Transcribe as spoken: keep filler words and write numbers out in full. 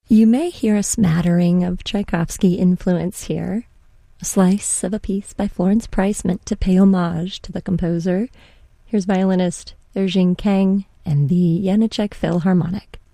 You may hear a smattering of Tchaikovsky influence here, a slice of a piece by Florence Price meant to pay homage to the composer. Here's violinist Erjing Kang and the Janáček Philharmonic.